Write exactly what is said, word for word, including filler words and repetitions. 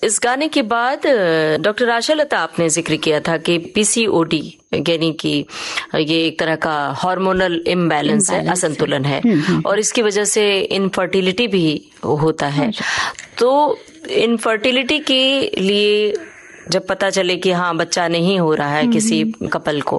इस गाने के बाद डॉक्टर आशा लता, आपने जिक्र किया था कि पीसीओडी यानी कि ये एक तरह का हार्मोनल इम्बैलेंस है, असंतुलन है, और इसकी वजह से इनफर्टिलिटी भी होता है। तो इनफर्टिलिटी के लिए जब पता चले कि हाँ बच्चा नहीं हो रहा है किसी कपल को,